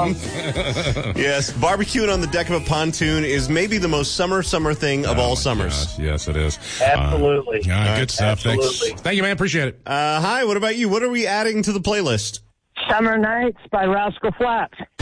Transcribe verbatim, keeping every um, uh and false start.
song. Yes, barbecuing on the deck of a pontoon is maybe the most summer, summer thing of Oh, all my summers. gosh. Yes, it is. Absolutely. Uh, yeah, good stuff. Absolutely. Thanks. Thank you, man. Appreciate it. Uh, hi, what about you? What are we adding to the playlist? Summer Nights by Rascal Flatts.